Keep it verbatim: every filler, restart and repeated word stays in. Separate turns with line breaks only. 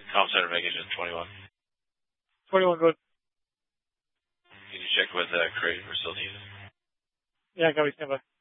Comm Center Vegas is twenty-one.
twenty-one, good.
Can you check with uh, Craig for still needed?
Yeah, copy, stand by.